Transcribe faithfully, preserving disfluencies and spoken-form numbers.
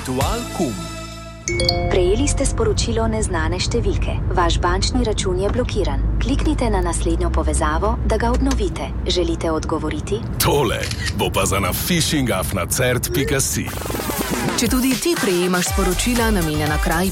Mutual Kum. Prejeli ste sporočilo neznane številke. Vaš bančni račun je blokiran. Kliknite na naslednjo povezavo, da ga obnovite. Želite odgovoriti? Tole bo pa za na phishing afna cert pika si. Če tudi ti prejemaš sporočila namenjena kraji